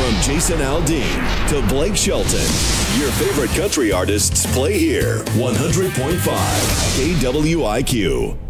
From Jason Aldean to Blake Shelton, your favorite country artists play here. 100.5 KWIQ.